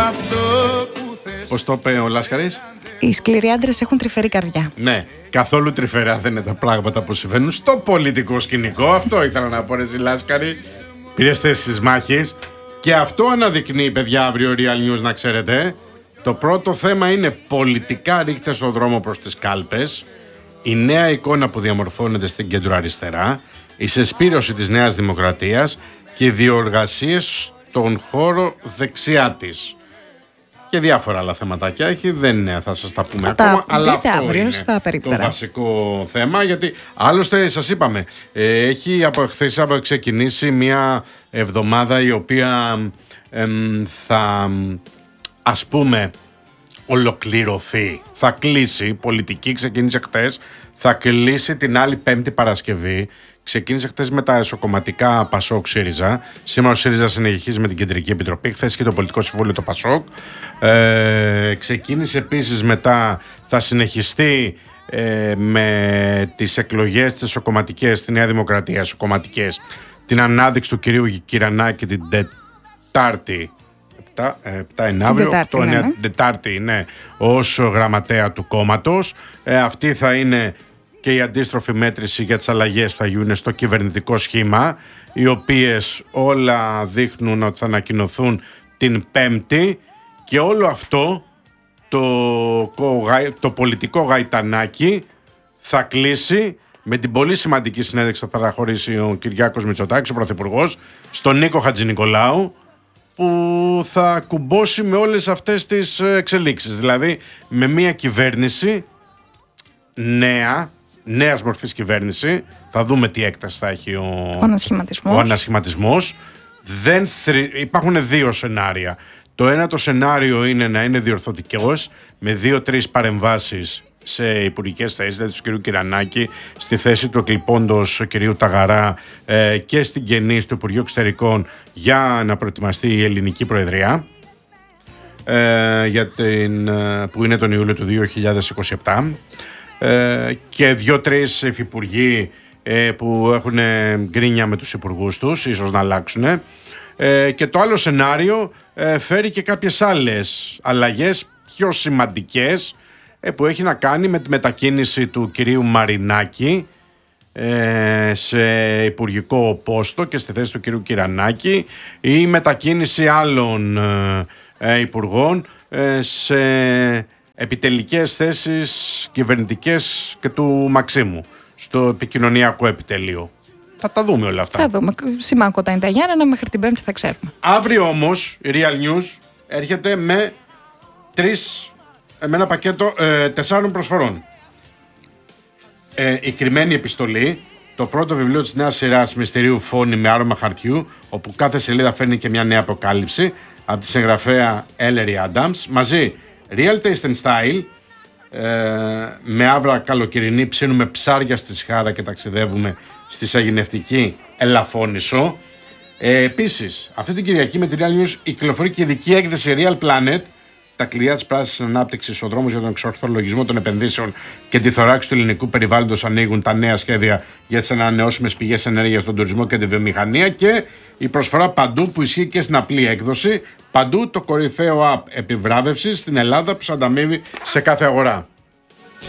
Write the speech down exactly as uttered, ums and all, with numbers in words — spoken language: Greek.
Πώς το είπε ο Λάσκαρης? Οι σκληροί άντρες έχουν τρυφερή καρδιά. Ναι, καθόλου τρυφερά δεν είναι τα πράγματα που συμβαίνουν στο πολιτικό σκηνικό. Αυτό ήθελα να πω, ρε Λάσκαρη. Πήρες θέσεις μάχης. Και αυτό αναδεικνύει, παιδιά, αύριο Real News, να ξέρετε. Το πρώτο θέμα είναι πολιτικά ρίχτε στον δρόμο προς τις κάλπες. Η νέα εικόνα που διαμορφώνεται στην κεντροαριστερά. Η σεσπήρωση της Νέας Δημοκρατίας και οι διοργασίες στον χώρο δεξιά της. Και διάφορα άλλα θεματάκια έχει, δεν θα σας τα πούμε θα ακόμα, τα αλλά αυτό αύριο είναι στα το βασικό θέμα, γιατί άλλωστε σας είπαμε, ε, έχει από χθες από ξεκινήσει μια εβδομάδα η οποία ε, θα, ας πούμε, ολοκληρωθεί, θα κλείσει, πολιτική ξεκίνησε χθες, θα κλείσει την άλλη Πέμπτη Παρασκευή. Ξεκίνησε χθες με τα εσωκομματικά Πασόκ ΣΥΡΙΖΑ. Σήμερα ο ΣΥΡΙΖΑ συνεχίζει με την Κεντρική Επιτροπή. Χθες και το Πολιτικό Συμβούλιο το Πασόκ. Ε, ξεκίνησε επίσης μετά, θα συνεχιστεί ε, με τις εκλογές τις εσωκομματικές στη Νέα Δημοκρατία, εσωκομματικές, την ανάδειξη του κυρίου Κυρανάκη την Τετάρτη. επτά είναι αύριο, οκτώ είναι Τετάρτη, ναι, ως γραμματέα του κόμματος. Ε, αυτή θα είναι και η αντίστροφη μέτρηση για τις αλλαγές που θα γίνουν στο κυβερνητικό σχήμα, οι οποίες όλα δείχνουν ότι θα ανακοινωθούν την Πέμπτη, και όλο αυτό το, το πολιτικό γαϊτανάκι θα κλείσει με την πολύ σημαντική συνέντευξη που θα παραχωρήσει ο Κυριάκος Μητσοτάκης, ο Πρωθυπουργός, στον Νίκο Χατζηνικολάου, που θα κουμπώσει με όλες αυτές τις εξελίξεις. Δηλαδή με μια κυβέρνηση νέα, νέας μορφής κυβέρνηση, θα δούμε τι έκταση θα έχει ο, ο ανασχηματισμός. Ο ανασχηματισμός. Δεν θρη... Υπάρχουν δύο σενάρια. Το ένα το σενάριο είναι να είναι διορθωτικός, με δύο-τρεις παρεμβάσεις σε υπουργικές θέσεις, δηλαδή του κ. Κυρανάκη, στη θέση του εκλειπώντος κ. Ταγαρά ε, και στην κενή του Υπουργείου Εξωτερικών, για να προετοιμαστεί η ελληνική Προεδρία, ε, για την, που είναι τον Ιούλιο του δύο χιλιάδες είκοσι επτά, ε, και δύο-τρεις υφυπουργοί ε, που έχουν γκρίνια με τους υπουργούς τους, ίσως να αλλάξουν. Ε, και το άλλο σενάριο ε, φέρει και κάποιες άλλες αλλαγές πιο σημαντικές, ε, που έχει να κάνει με τη μετακίνηση του κυρίου Μαρινάκη ε, σε υπουργικό πόστο και στη θέση του κυρίου Κυρανάκη, ή μετακίνηση άλλων ε, υπουργών ε, σε επιτελικές θέσεις κυβερνητικές και του Μαξίμου στο επικοινωνιακό επιτελείο. Θα τα δούμε όλα αυτά. Θα δούμε. Σημάκωτα είναι τα Γιάννενα, μέχρι την Πέμπτη θα ξέρουμε. Αύριο όμως η Real News έρχεται με, τρεις, με ένα πακέτο ε, τεσσάρων προσφορών. Ε, η κρυμμένη επιστολή, το πρώτο βιβλίο της νέας σειράς μυστηρίου Φόνη με άρωμα χαρτιού, όπου κάθε σελίδα φέρνει και μια νέα αποκάλυψη, από τη συγγραφέα Ellery Adams, μαζί Real Taste and Style, ε, με άβρα καλοκαιρινή, ψήνουμε ψάρια στη Σχάρα και ταξιδεύουμε στη Σαγηνευτική Ελαφώνησο. Ε, επίσης, αυτή την Κυριακή με τη Real News κυκλοφορεί και ειδική έκθεση Real Planet, τα κλειδιά της πράσινης ανάπτυξης, ο δρόμος για τον εξορθολογισμό των επενδύσεων και τη θωράξη του ελληνικού περιβάλλοντος, ανοίγουν τα νέα σχέδια για τις ανανεώσιμες πηγές ενέργειας, στον τουρισμό και τη βιομηχανία, και η προσφορά παντού που ισχύει και στην απλή έκδοση, παντού το κορυφαίο app επιβράβευσης στην Ελλάδα που σας ανταμείβει σε κάθε αγορά.